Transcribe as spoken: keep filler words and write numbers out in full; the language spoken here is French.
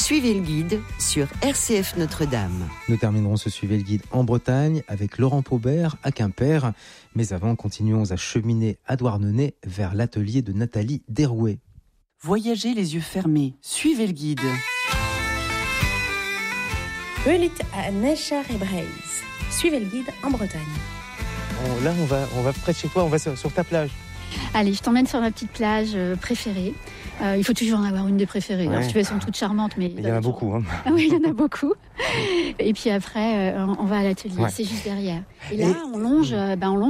Suivez le guide sur R C F Notre-Dame. Nous terminerons ce Suivez le guide en Bretagne avec Laurent Paubert à Quimper. Mais avant, continuons à cheminer à Douarnenez vers l'atelier de Nathalie Derouet. Voyagez les yeux fermés, suivez le guide. Eulit à Necher et Breise. Suivez le guide en Bretagne. Oh, là, on va, on va près de chez toi, on va sur, sur ta plage. Allez, je t'emmène sur ma petite plage euh, préférée. Euh, il faut toujours en avoir une des préférées. Ouais. Alors, si tu veux, elles sont toutes charmantes, mais... Il y en a beaucoup. Hein. Ah oui, il y en a beaucoup. Et puis après, euh, on va à l'atelier, ouais. C'est juste derrière. Et là, Et... on longe, euh, ben, on longe